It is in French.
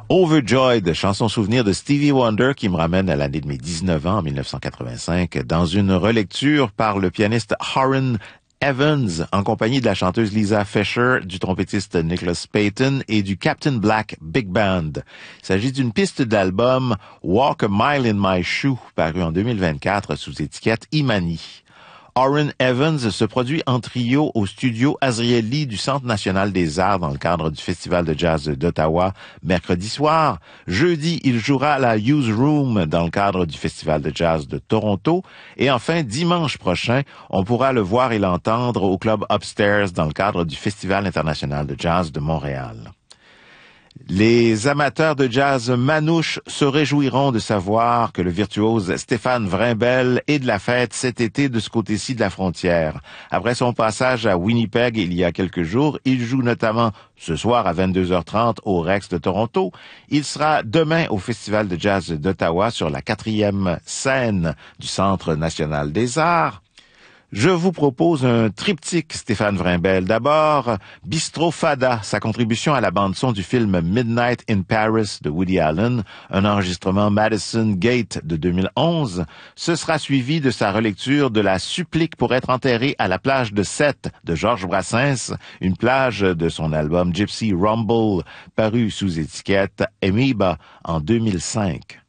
Overjoyed, chanson souvenir de Stevie Wonder qui me ramène à l'année de mes 19 ans, en 1985, dans une relecture par le pianiste Orrin Evans, en compagnie de la chanteuse Lisa Fischer, du trompettiste Nicholas Payton et du Captain Black Big Band. Il s'agit d'une piste d'album Walk a Mile in My Shoe, paru en 2024 sous étiquette Imani. Orrin Evans se produit en trio au studio Azrieli du Centre national des arts dans le cadre du Festival de jazz d'Ottawa mercredi soir. Jeudi, il jouera à la Hughes Room dans le cadre du Festival de jazz de Toronto. Et enfin, dimanche prochain, on pourra le voir et l'entendre au Club Upstairs dans le cadre du Festival international de jazz de Montréal. Les amateurs de jazz manouche se réjouiront de savoir que le virtuose Stéphane Vrimbel est de la fête cet été de ce côté-ci de la frontière. Après son passage à Winnipeg il y a quelques jours, il joue notamment ce soir à 22h30 au Rex de Toronto. Il sera demain au Festival de jazz d'Ottawa sur la 4e scène du Centre national des arts. Je vous propose un triptyque Stéphane Vrimbel. D'abord, Bistro Fada, sa contribution à la bande-son du film Midnight in Paris de Woody Allen, un enregistrement Madison Gate de 2011. Ce sera suivi de sa relecture de La supplique pour être enterré à la plage de Sète de Georges Brassens, une plage de son album Gypsy Rumble, paru sous étiquette Amoeba en 2005.